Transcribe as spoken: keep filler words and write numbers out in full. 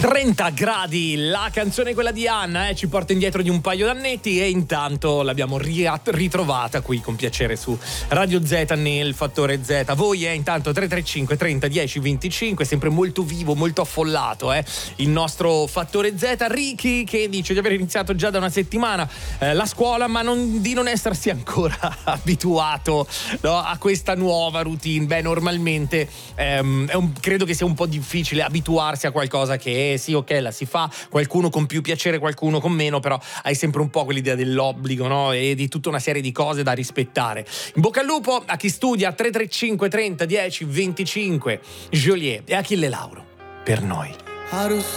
trenta gradi, la canzone è quella di Anna, eh, ci porta indietro di un paio d'annetti e intanto l'abbiamo riat- ritrovata qui con piacere su Radio Z nel Fattore Z. Voi è eh, intanto tre tre cinque trenta dieci venticinque, sempre molto vivo, molto affollato eh, il nostro Fattore Z. Ricky che dice di aver iniziato già da una settimana eh, la scuola, ma non, di non essersi ancora abituato, no, a questa nuova routine. Beh, normalmente ehm, è un, credo che sia un po' difficile abituarsi a qualcosa che sì, ok, la si fa, qualcuno con più piacere, qualcuno con meno, però hai sempre un po' quell'idea dell'obbligo, no? E di tutta una serie di cose da rispettare. In bocca al lupo a chi studia. Tre tre cinque trenta dieci venticinque, Joliet e Achille Lauro per noi.